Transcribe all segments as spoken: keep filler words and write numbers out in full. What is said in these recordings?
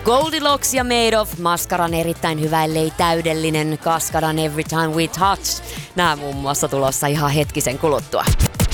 Goldilocks ja Made of, Maskaran erittäin hyvä, ellei täydellinen Kaskadan Every Time We Touch. Nää muun muassa tulossa ihan hetkisen kuluttua.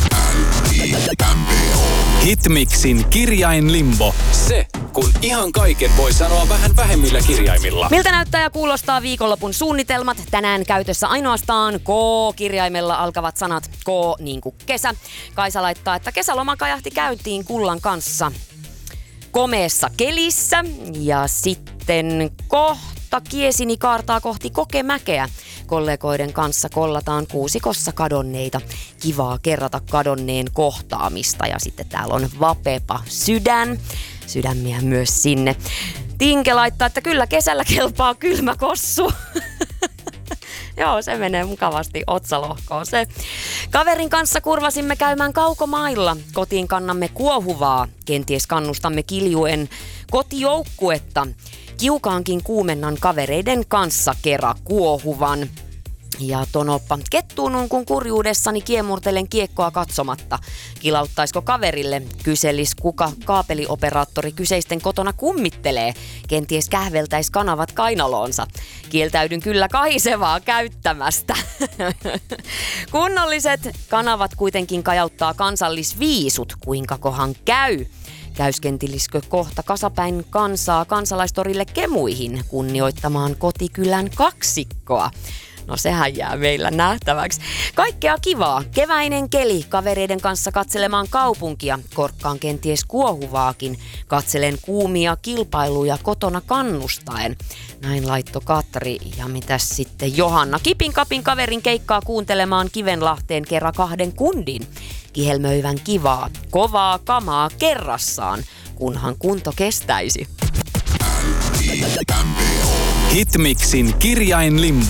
Hitmixin kirjainlimbo. Se, kun ihan kaiken voi sanoa vähän vähemmillä kirjaimilla. Miltä näyttää ja kuulostaa viikonlopun suunnitelmat? Tänään käytössä ainoastaan K-kirjaimella alkavat sanat. K niin kuin kesä. Kaisa laittaa, että kesäloma kajahti käyntiin kullan kanssa komeessa kelissä. Ja sitten kohta kiesini kaartaa kohti Kokemäkeä. Kollegoiden kanssa kollataan kuusikossa kadonneita. Kivaa kerrata kadonneen kohtaamista. Ja sitten täällä on Vapepa sydän. Sydämiä myös sinne. Tinke laittaa, että kyllä kesällä kelpaa kylmä kossu. Joo, se menee mukavasti otsalohkoon se. Kaverin kanssa kurvasimme käymään kaukomailla. Kotiin kannamme kuohuvaa. Kenties kannustamme kiljuen kotijoukkuetta. Kiukaankin kuumennan kavereiden kanssa kera kuohuvan. Ja Tonoppa, kettuunun kun kurjuudessani kiemurtelen kiekkoa katsomatta. Kilauttaisiko kaverille? Kyselis kuka kaapelioperaattori kyseisten kotona kummittelee. Kenties kähveltäis kanavat kainaloonsa. Kieltäydyn kyllä kahisevaa käyttämästä. Kunnolliset kanavat kuitenkin kajauttaa kansallisviisut. Kuinka kohan käy? Käyskentiliskö kohta kasapäin kansaa kansalaistorille kemuihin kunnioittamaan kotikylän kaksikkoa? No sehän jää meillä nähtäväksi. Kaikkea kivaa. Keväinen keli. Kavereiden kanssa katselemaan kaupunkia. Korkkaan kenties kuohuvaakin. Katselen kuumia kilpailuja kotona kannustaen. Näin laitto Katri. Ja mitäs sitten Johanna? Kipin kapin kaverin keikkaa kuuntelemaan Kivenlahteen kerran kahden kundin. Kihelmöivän kivaa. Kovaa kamaa kerrassaan. Kunhan kunto kestäisi. Hitmixin kirjainlimbo.